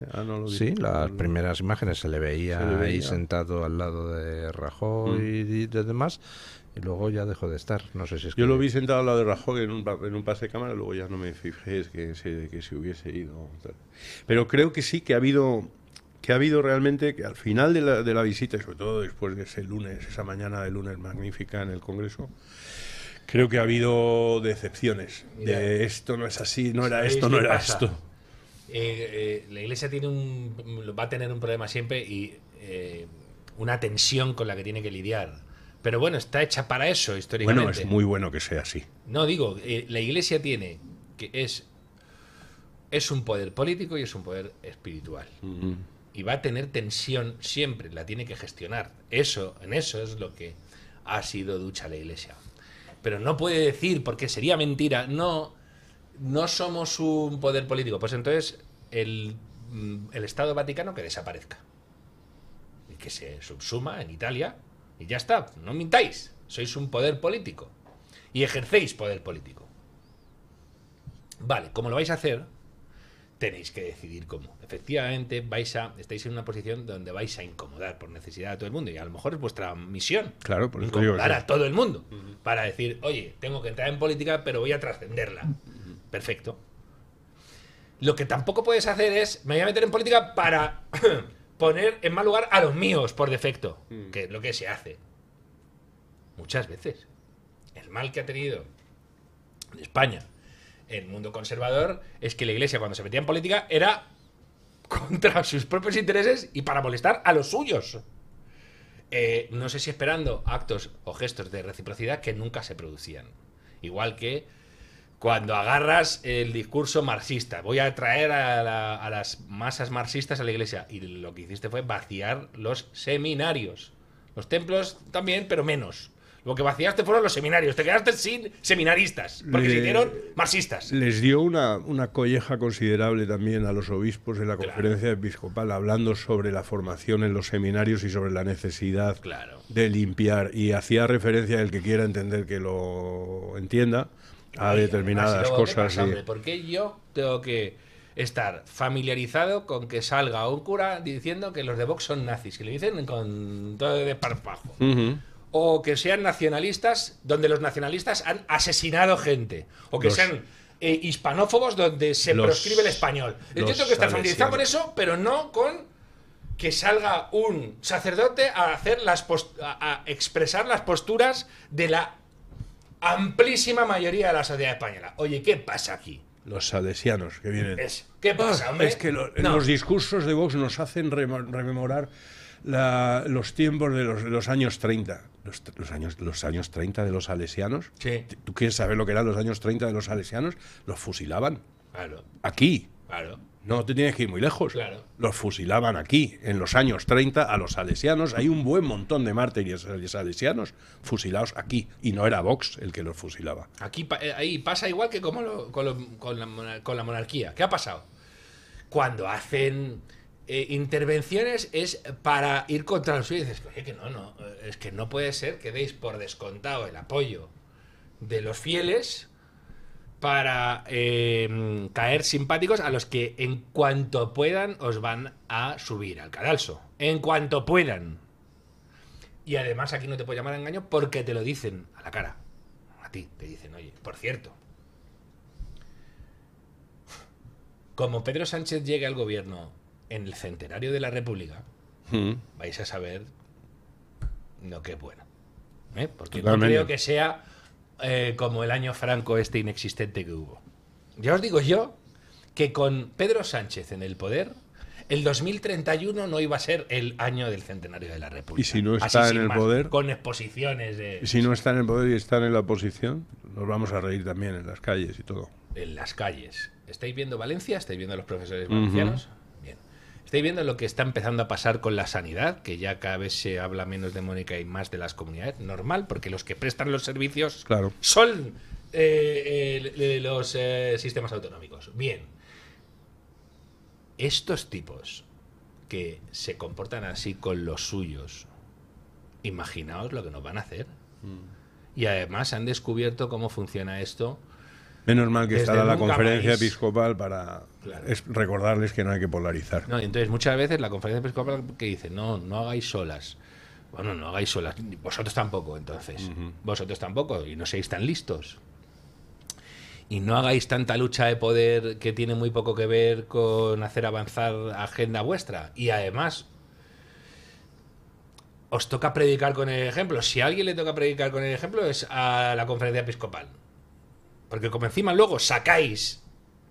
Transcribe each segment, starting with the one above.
Ah, no lo vi. Sí, las primeras imágenes se le Se veía le ahí veía. sentado al lado de Rajoy y de demás, y luego ya dejó de estar. No sé si es Yo lo que... vi sentado al lado de Rajoy en un pase de cámara, luego ya no me fijé es que se hubiese ido. Tal. Pero creo que sí, que ha habido realmente, que al final de la visita, y sobre todo después de ese lunes, esa mañana de lunes magnífica en el Congreso, creo que ha habido decepciones. Mira, De esto no es así, no era ¿sabéis esto, no qué era pasa? esto. La Iglesia va a tener un problema siempre y una tensión con la que tiene que lidiar. Pero bueno, está hecha para eso Bueno, es históricamente. muy bueno que sea así. No, digo, la Iglesia tiene que es un poder político y es un poder espiritual. Y va a tener tensión siempre, la tiene que gestionar. En eso es lo que ha sido ducha la Iglesia. Pero no puede decir, porque sería mentira, no somos un poder político. Pues entonces el Estado Vaticano que desaparezca. Y que se subsuma en Italia y ya está. No mintáis. Sois un poder político. Y ejercéis poder político. Vale, ¿cómo lo vais a hacer? Tenéis que decidir cómo. Efectivamente, estáis en una posición donde vais a incomodar por necesidad a todo el mundo. Y a lo mejor es vuestra misión. Claro, por eso digo Incomodar que a todo el mundo. Para decir, oye, tengo que entrar en política, pero voy a trascenderla. Perfecto. Lo que tampoco puedes hacer es, me voy a meter en política para poner en mal lugar a los míos por defecto. Que es lo que se hace. Muchas veces. El mal que ha tenido en España el mundo conservador es que la Iglesia, cuando se metía en política, era contra sus propios intereses y para molestar a los suyos. No sé si esperando actos o gestos de reciprocidad que nunca se producían. Igual que cuando agarras el discurso marxista, voy a traer a las masas marxistas a la Iglesia, y lo que hiciste fue vaciar los seminarios. Los templos también, pero menos. Lo que vaciaste fueron los seminarios. Te quedaste sin seminaristas, porque se hicieron marxistas. les dio una colleja considerable también a los obispos en la conferencia episcopal, hablando sobre la formación en los seminarios y sobre la necesidad de limpiar. Y hacía referencia, el que quiera entender que lo entienda, a determinadas cosas. Hombre, ¿por qué yo tengo que estar familiarizado con que salga un cura diciendo que los de Vox son nazis? Que le dicen con todo de desparpajo. O que sean nacionalistas, donde los nacionalistas han asesinado gente. O que sean hispanófobos, donde se proscribe el español. Yo tengo que estar familiarizado con eso, pero no con que salga un sacerdote a hacer a expresar las posturas de la amplísima mayoría de la sociedad española. Oye, ¿qué pasa aquí? Los salesianos que vienen. ¿Qué pasa, hombre? Es que los discursos de Vox nos hacen rememorar los tiempos de los años 30. Los años 30 de los salesianos. Sí. ¿Tú quieres saber lo que eran los años 30 de los salesianos? Los fusilaban. Claro. Aquí. Claro. No te tienes que ir muy lejos. Claro. Los fusilaban aquí, en los años 30, a los salesianos. Hay un buen montón de mártires salesianos fusilados aquí. Y no era Vox el que los fusilaba. Aquí ahí pasa igual que como con la monarquía. ¿Qué ha pasado? Cuando hacen intervenciones es para ir contra los suyos. Y dices, oye, que no, es que no puede ser que deis por descontado el apoyo de los fieles para caer simpáticos a los que en cuanto puedan os van a subir al cadalso. En cuanto puedan. Y además aquí no te puedo llamar a engaño porque te lo dicen a la cara. A ti te dicen, oye, por cierto, como Pedro Sánchez llegue al gobierno en el centenario de la República, vais a saber lo que es bueno. Porque Totalmente. no creo que sea como el año Franco este inexistente que hubo. Ya os digo yo que con Pedro Sánchez en el poder, el 2031 no iba a ser el año del centenario de la República. Y si no está en el poder, con exposiciones de... si no está en el poder y están en la oposición, nos vamos a reír también en las calles y todo. En las calles. ¿Estáis viendo Valencia? ¿Estáis viendo a los profesores valencianos? Bien. ¿Estáis viendo lo que está empezando a pasar con la sanidad? Que ya cada vez se habla menos de Mónica y más de las comunidades. Normal, porque los que prestan los servicios son los sistemas autonómicos. Bien. Estos tipos que se comportan así con los suyos, imaginaos lo que nos van a hacer. Y además han descubierto cómo funciona esto Menos mal que Desde está la nunca conferencia más. episcopal para Claro. recordarles que no hay que polarizar. No, y entonces muchas veces la conferencia episcopal que dice, no hagáis solas. Bueno, no hagáis solas. Vosotros tampoco, entonces. Vosotros tampoco. Y no seáis tan listos. Y no hagáis tanta lucha de poder que tiene muy poco que ver con hacer avanzar agenda vuestra. Y además, os toca predicar con el ejemplo. Si a alguien le toca predicar con el ejemplo es a la conferencia episcopal. Porque como encima luego sacáis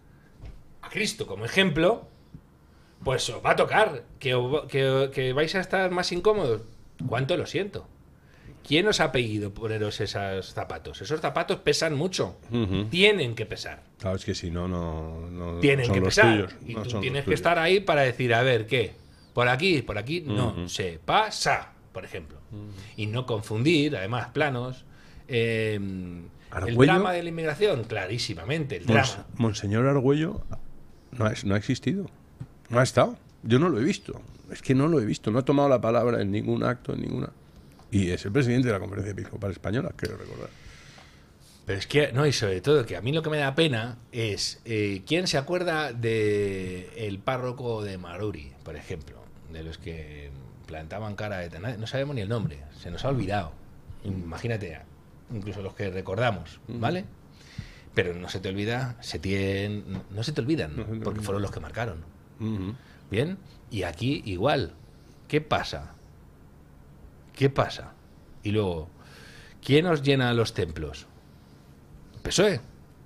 a Cristo como ejemplo, pues os va a tocar que vais a estar más incómodos. ¿Cuánto lo siento? ¿Quién os ha pedido poneros esos zapatos? Esos zapatos pesan mucho. Tienen que pesar. Claro, es que si no, no Tienen son que los pesar. tuyos. Y No tú son tienes los que tuyos. estar ahí para decir, a ver, ¿qué? Por aquí, no se pasa, por ejemplo. Y no confundir, además, planos. El Argüello. drama de la inmigración, clarísimamente, el drama. Monseñor Argüello no ha existido. No ha estado. Yo no lo he visto. Es que no lo he visto. No ha tomado la palabra en ningún acto, en ninguna. Y es el presidente de la Conferencia Episcopal Española, quiero recordar. Pero es que, no, y sobre todo, que a mí lo que me da pena es, ¿quién se acuerda de el párroco de Maruri, por ejemplo? De los que plantaban cara de... No sabemos ni el nombre, se nos ha olvidado. Imagínate, incluso los que recordamos, ¿vale? Pero no se te olvida, no se te olvidan, porque fueron los que marcaron. ¿Bien? Y aquí igual. ¿Qué pasa? ¿Qué pasa? Y luego, ¿quién os llena los templos? ¿PSOE?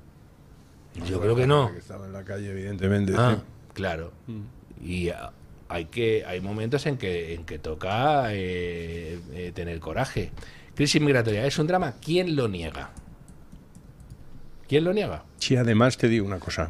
Yo creo que no. Que estaba en la calle, evidentemente. Ah, sí. claro. Y hay momentos en que toca tener coraje. Crisis migratoria, ¿es un drama? ¿Quién lo niega? ¿Quién lo niega? Sí, además te digo una cosa.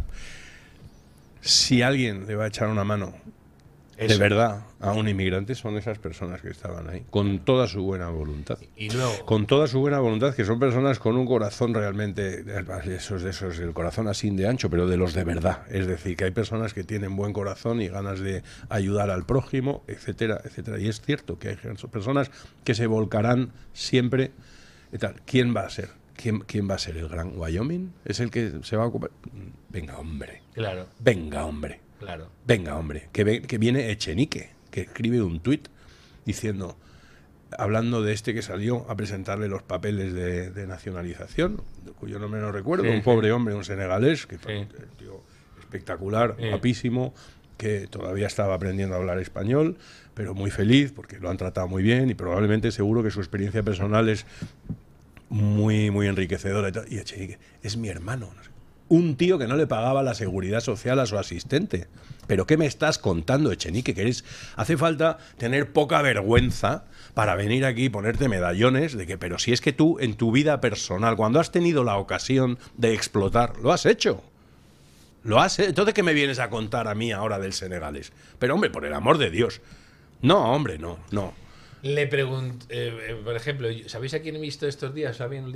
Si alguien le va a echar una mano de Eso. verdad a un inmigrante, son esas personas que estaban ahí, con toda su buena voluntad. Y luego, Con toda su buena voluntad, que son personas con un corazón realmente, esos, el corazón así de ancho, pero de los de verdad. Es decir, que hay personas que tienen buen corazón y ganas de ayudar al prójimo, etcétera, etcétera. Y es cierto que hay personas que se volcarán siempre. Y tal. ¿Quién va a ser? ¿Quién va a ser? ¿El Gran Wyoming? ¿Es el que se va a ocupar? Venga, hombre. claro, Venga, hombre. claro. Venga, hombre. Que viene Echenique, que escribe un tuit diciendo, hablando de este que salió a presentarle los papeles de nacionalización, cuyo nombre no recuerdo, Sí, un pobre hombre, un senegalés, que fue Sí. un tío espectacular, Sí. guapísimo, que todavía estaba aprendiendo a hablar español, pero muy feliz porque lo han tratado muy bien y probablemente seguro que su experiencia personal es muy, muy enriquecedora. Y Echenique, es mi hermano. No sé. Un tío que no le pagaba la seguridad social a su asistente. ¿Pero qué me estás contando, Echenique? Hace falta tener poca vergüenza para venir aquí y ponerte medallones de que, pero si es que tú en tu vida personal, cuando has tenido la ocasión de explotar, lo has hecho. Lo has hecho. Entonces, ¿qué me vienes a contar a mí ahora del senegalés? Pero, hombre, por el amor de Dios. No, hombre, no. Le pregunto, por ejemplo, ¿sabéis a quién he visto estos días? ¿Sabéis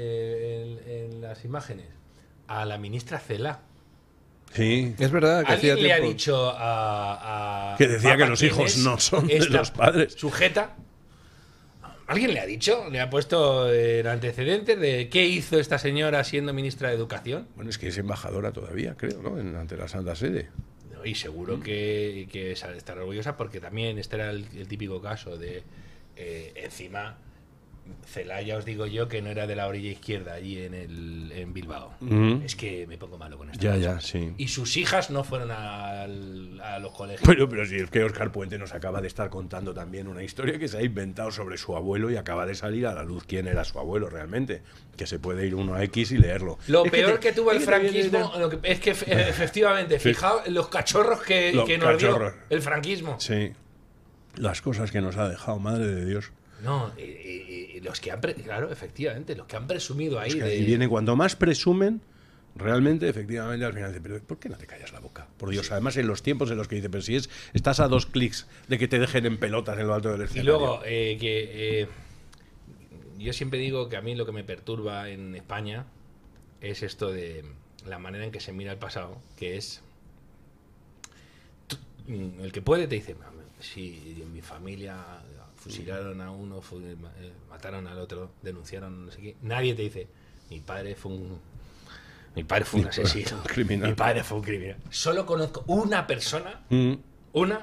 en las imágenes? A la ministra Celaá. Sí. Es verdad que hacía ¿Alguien le ha tiempo. dicho a Que decía Papa que los quién hijos es no son de esta los padres. ¿Sujeta? ¿Alguien le ha dicho? ¿Le ha puesto antecedentes de qué hizo esta señora siendo ministra de Educación? Bueno, es que es embajadora todavía, creo, ¿no? Ante la Santa Sede. Y seguro que estará orgullosa porque también este era el típico caso de encima Celaá, ya os digo yo que no era de la orilla izquierda allí en Bilbao. Es que me pongo malo con esto. Ya, sí. Y sus hijas no fueron a los colegios. Pero si es que Óscar Puente nos acaba de estar contando también una historia que se ha inventado sobre su abuelo y acaba de salir a la luz quién era su abuelo realmente. Que se puede ir uno a X y leerlo. Lo Es peor que tuvo el es que te franquismo es que efectivamente, fijaos en los cachorros que Los nos dio cachorros. el franquismo. Sí. Las cosas que nos ha dejado, madre de Dios. No, y los que han claro, efectivamente, los que han presumido ahí Y viene cuando más presumen, realmente, efectivamente, al final dice, pero ¿por qué no te callas la boca? Por Dios, además en los tiempos en los que dice, pero si estás a 2 clics de que te dejen en pelotas en lo alto del Y escenario. luego, yo siempre digo que a mí lo que me perturba en España es esto de la manera en que se mira el pasado, que es el que puede te dice, si en mi familia fusilaron a uno, mataron al otro, denunciaron no sé qué, nadie te dice, mi padre fue Mi padre fue un asesino. criminal. Mi padre fue un criminal. Solo conozco una persona, Mm. una